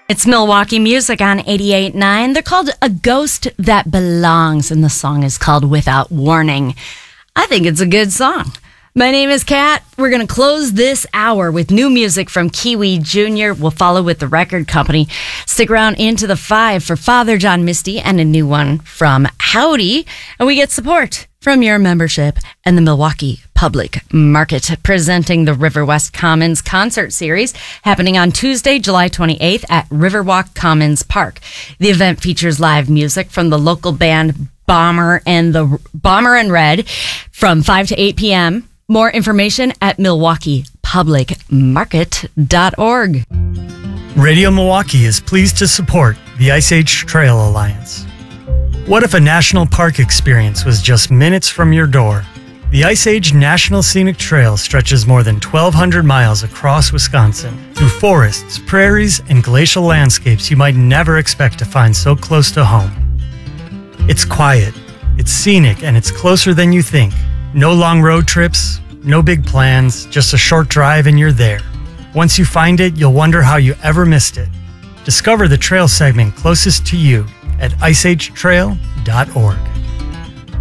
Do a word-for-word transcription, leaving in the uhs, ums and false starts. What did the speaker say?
It's Milwaukee Music on eighty-eight point nine. They're called A Ghost That Belongs, and the song is called Without Warning. I think it's a good song. My name is Kat. We're going to close this hour with new music from Kiwi Junior We'll follow with the record company. Stick around into the five for Father John Misty and a new one from Howdy. And we get support from your membership and the Milwaukee Public Market, presenting the Riverwest Commons concert series happening on Tuesday, July twenty-eighth at Riverwalk Commons Park. The event features live music from the local band Bomber and the Bomber and Red from five to eight p.m. More information at milwaukee public market dot org. Radio Milwaukee is pleased to support the Ice Age Trail Alliance. What if a national park experience was just minutes from your door? The Ice Age National Scenic Trail stretches more than twelve hundred miles across Wisconsin, through forests, prairies, and glacial landscapes you might never expect to find so close to home. It's quiet, it's scenic, and it's closer than you think. No long road trips, no big plans, just a short drive and you're there. Once you find it, you'll wonder how you ever missed it. Discover the trail segment closest to you at ice age trail dot org.